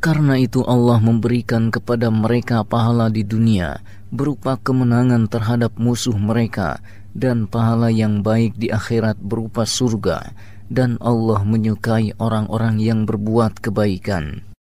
Karena itu Allah memberikan kepada mereka pahala di dunia berupa kemenangan terhadap musuh mereka dan pahala yang baik di akhirat berupa surga, dan Allah menyukai orang-orang yang berbuat kebaikan.